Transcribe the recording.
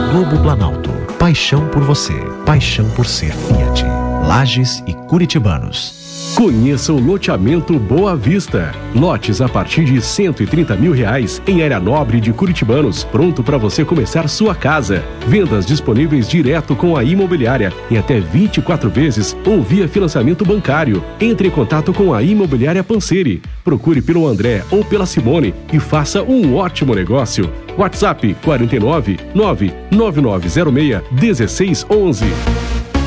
Novo Planalto. Paixão por você. Paixão por ser Fiat. Lages e curitibanos. Conheça o loteamento Boa Vista. Lotes a partir de R$130 mil em área nobre de Curitibanos, pronto para você começar sua casa. Vendas disponíveis direto com a imobiliária em até 24 vezes ou via financiamento bancário. Entre em contato com a Imobiliária Panseri. Procure pelo André ou pela Simone e faça um ótimo negócio. WhatsApp 49 99906 1611.